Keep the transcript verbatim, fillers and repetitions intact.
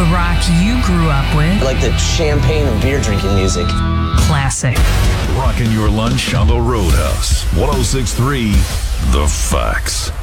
The rock you grew up with. Like the champagne and beer drinking music. Classic. Rocking your lunch on the Roadhouse. one oh six point three The Facts.